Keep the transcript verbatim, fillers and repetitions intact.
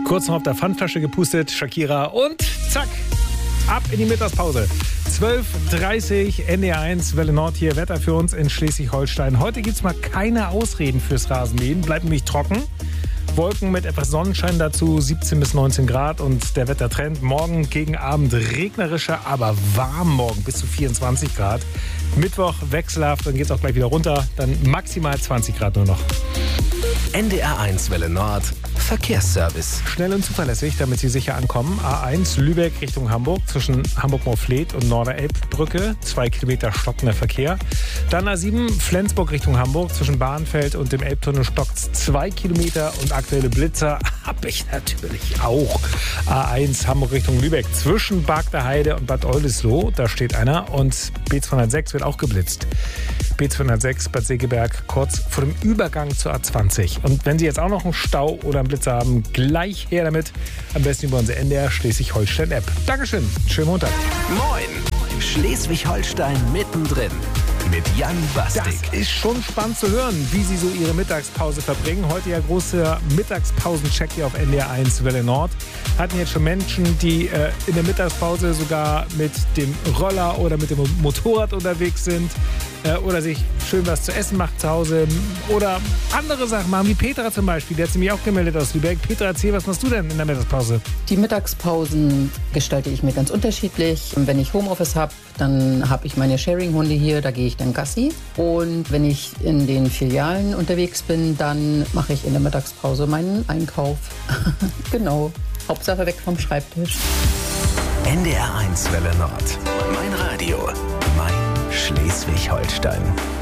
Kurz noch auf der Pfandflasche gepustet, Shakira und zack, ab in die Mittagspause. zwölf Uhr dreißig, N D R eins, Welle Nord hier, Wetter für uns in Schleswig-Holstein. Heute gibt es mal keine Ausreden fürs Rasenmähen, bleibt nämlich trocken. Wolken mit etwas Sonnenschein dazu, siebzehn bis neunzehn Grad und der Wettertrend. Morgen gegen Abend regnerischer, aber warm morgen, bis zu vierundzwanzig Grad. Mittwoch wechselhaft, dann geht es auch gleich wieder runter, dann maximal zwanzig Grad nur noch. N D R eins Welle Nord, Verkehrsservice. Schnell und zuverlässig, damit Sie sicher ankommen. A eins Lübeck Richtung Hamburg zwischen Hamburg-Morfleet und Norderelbbrücke. Zwei Kilometer stockender Verkehr. Dann A sieben Flensburg Richtung Hamburg zwischen Bahnfeld und dem Elbtunnel stockt zwei Kilometer und aktuelle Blitzer habe ich natürlich auch. A eins Hamburg Richtung Lübeck zwischen Bargter und Bad Oldesloe. Da steht einer und B zweihundertsechs wird auch geblitzt. B zweihundertsechs Bad Segeberg kurz vor dem Übergang zur A zwanzig. Und wenn Sie jetzt auch noch einen Stau oder einen Blitzer haben, gleich her damit. Am besten über unsere N D R Schleswig-Holstein-App. Dankeschön, schönen Montag. Moin, Schleswig-Holstein mittendrin mit Jan Bastik. Das ist schon spannend zu hören, wie Sie so Ihre Mittagspause verbringen. Heute ja großer Mittagspausencheck hier auf N D R eins Welle Nord. Hatten jetzt schon Menschen, die äh, in der Mittagspause sogar mit dem Roller oder mit dem Motorrad unterwegs sind äh, oder sich schön was zu essen macht zu Hause oder andere Sachen machen, wie Petra zum Beispiel. Die hat sich mich auch gemeldet aus Lübeck. Petra, erzähl, was machst du denn in der Mittagspause? Die Mittagspausen gestalte ich mir ganz unterschiedlich. Wenn ich Homeoffice habe, dann habe ich meine Sharing-Hunde hier, da gehe ich dann Gassi. Und wenn ich in den Filialen unterwegs bin, dann mache ich in der Mittagspause meinen Einkauf. Genau, Hauptsache weg vom Schreibtisch. N D R eins Welle Nord, mein Radio, mein Schleswig-Holstein.